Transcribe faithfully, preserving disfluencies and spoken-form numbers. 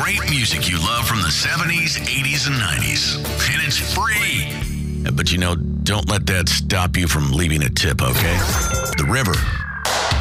great music you love from the seventies, eighties, and nineties. And it's free. But you know, don't let that stop you from leaving a tip, okay? The River.